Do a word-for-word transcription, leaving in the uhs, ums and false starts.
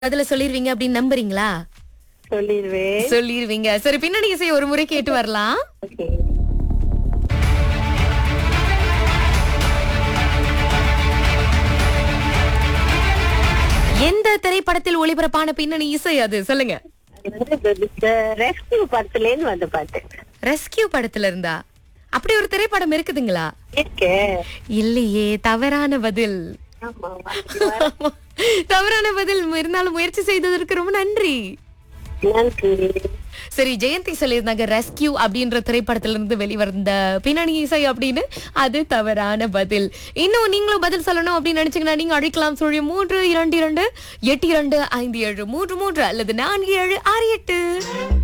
அதுல சொல்லிருவீங்க அப்படின்னு நம்புறீங்களா? சொல்லிடுவேன். சொல்லிருவீங்க. சரி, பின்னணி இசை ஒரு முறை கேட்டு வரலாம். ஓகே. எந்த திரைப்படத்தில் ஒளிபரப்பான பின்னணி இசை அது? சொல்லுங்க. அது வந்து இந்த ரெஸ்கியூ படத்துலேருந்து வந்த பாட்டு. ரெஸ்கியூ படத்துல இருந்தா? அப்படி ஒரு திரைப்படம் இருக்குதுங்களா? இருக்கே. இல்லையே, தவறான பதில். ஆமா, ஆமா. தவறான பதில். இருந்தாலும் முயற்சி செய்ததற்கு ரொம்ப நன்றி. நன்றி. சரி, ஜெயந்தி சொல்லியிருந்தாங்க ரெஸ்கியூ அப்படின்ற திரைப்படத்துல இருந்து வெளிவந்த பின்னணி இசை அப்படின்னு. அது தவறான பதில். இன்னும் நீங்களும் பதில் சொல்லணும் அப்படின்னு நினைச்சீங்கன்னா நீங்க அழைக்கலாம். சொல்லி மூன்று இரண்டு இரண்டு எட்டு இரண்டு ஐந்து ஏழு மூன்று மூன்று அல்லது நான்கு ஏழு ஆறு எட்டு.